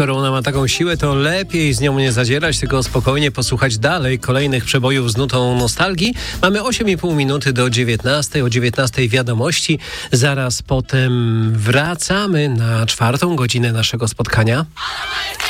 Skoro ona ma taką siłę, to lepiej z nią nie zadzierać, tylko spokojnie posłuchać dalej kolejnych przebojów z nutą nostalgii. Mamy 8,5 minuty do 19. O 19 wiadomości. Zaraz potem wracamy na 4. godzinę naszego spotkania.